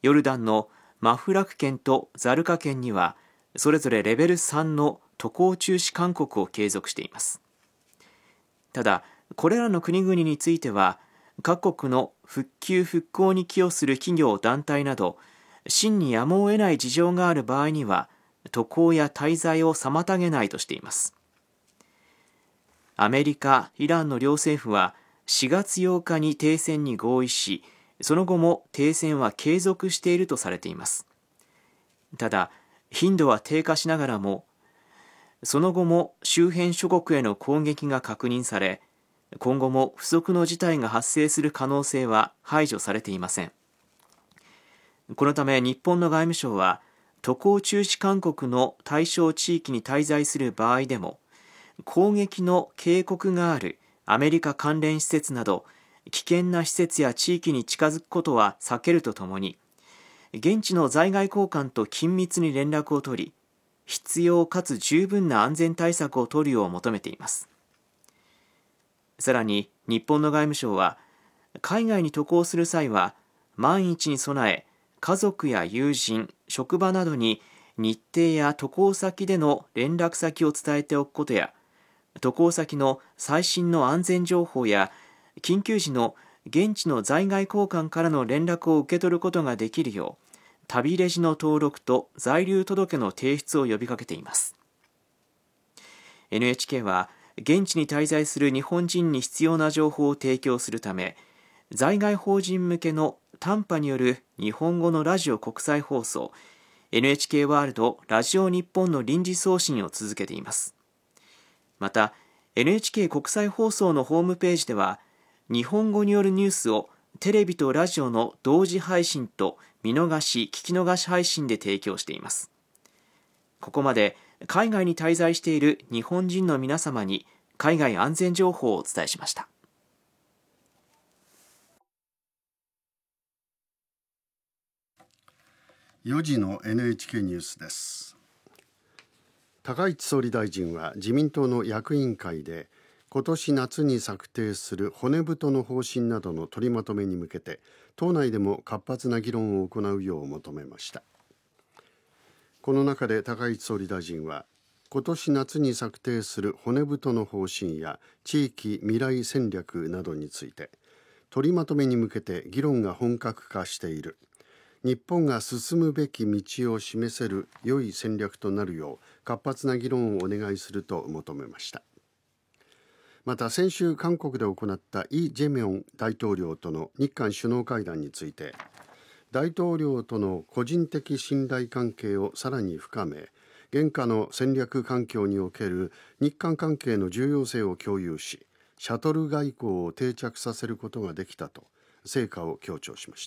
ヨルダンのマフラク県とザルカ県にはそれぞれレベル3の渡航中止勧告を継続しています。ただ、これらの国々については各国の復旧復興に寄与する企業団体など真にやむを得ない事情がある場合には渡航や滞在を妨げないとしています。アメリカ、イランの両政府は4月8日に停戦に合意し、その後も停戦は継続しているとされています。ただ、頻度は低下しながらも、その後も周辺諸国への攻撃が確認され、今後も不測の事態が発生する可能性は排除されていません。このため日本の外務省は、渡航中止勧告の対象地域に滞在する場合でも、攻撃の警告があるアメリカ関連施設など危険な施設や地域に近づくことは避けるとともに、現地の在外公館と緊密に連絡を取り、必要かつ十分な安全対策を取るよう求めています。さらに日本の外務省は、海外に渡航する際は万一に備え、家族や友人、職場などに日程や渡航先での連絡先を伝えておくことや、渡航先の最新の安全情報や緊急時の現地の在外公館からの連絡を受け取ることができるよう、旅レジの登録と在留届の提出を呼びかけています。NHK は現地に滞在する日本人に必要な情報を提供するため、在外邦人向けの短波による日本語のラジオ国際放送 NHK ワールドラジオ日本の臨時送信を続けています。また NHK 国際放送のホームページでは、日本語によるニュースをテレビとラジオの同時配信と見逃し・聞き逃し配信で提供しています。ここまで海外に滞在している日本人の皆様に海外安全情報をお伝えしました。 4時の NHK ニュースです。高市総理大臣は自民党の役員会で、今年夏に策定する骨太の方針などの取りまとめに向けて、党内でも活発な議論を行うよう求めました。この中で高市総理大臣は、今年夏に策定する骨太の方針や地域未来戦略などについて、取りまとめに向けて議論が本格化している。日本が進むべき道を示せる良い戦略となるよう活発な議論をお願いすると求めました。また先週韓国で行ったイ・ジェミョン大統領との日韓首脳会談について、大統領との個人的信頼関係をさらに深め、現下の戦略環境における日韓関係の重要性を共有し、シャトル外交を定着させることができたと成果を強調しました。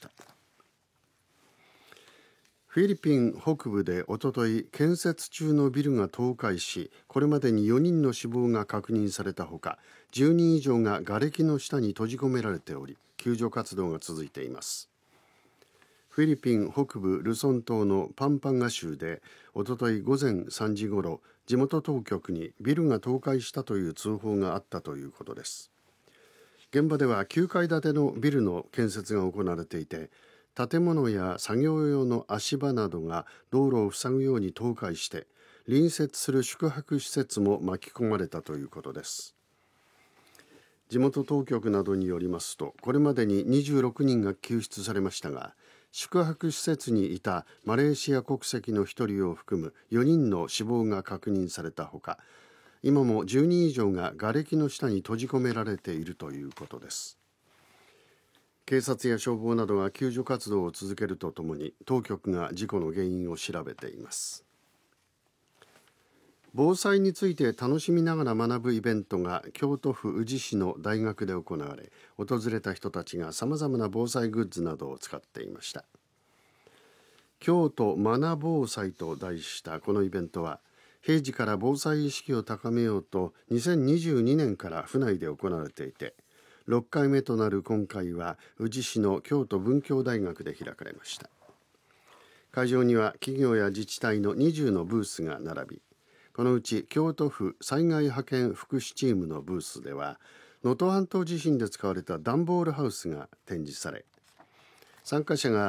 フィリピン北部でおととい建設中のビルが倒壊し、これまでに4人の死亡が確認されたほか、10人以上が瓦礫の下に閉じ込められており、救助活動が続いています。フィリピン北部ルソン島のパンパンガ州でおととい午前3時ごろ、地元当局にビルが倒壊したという通報があったということです。現場では9階建てのビルの建設が行われていて、建物や作業用の足場などが道路を塞ぐように倒壊して、隣接する宿泊施設も巻き込まれたということです。地元当局などによりますと、これまでに26人が救出されましたが、宿泊施設にいたマレーシア国籍の1人を含む4人の死亡が確認されたほか、今も10人以上が瓦礫の下に閉じ込められているということです。警察や消防などが救助活動を続けるとともに、当局が事故の原因を調べています。防災について楽しみながら学ぶイベントが京都府宇治市の大学で行われ、訪れた人たちがさまざまな防災グッズなどを使っていました。京都マナ防災と題したこのイベントは、平時から防災意識を高めようと2022年から府内で行われていて、6回目となる今回は宇治市の京都文教大学で開かれました。会場には企業や自治体の20のブースが並び、このうち京都府災害派遣福祉チームのブースでは、能登半島地震で使われた段ボールハウスが展示され、参加者が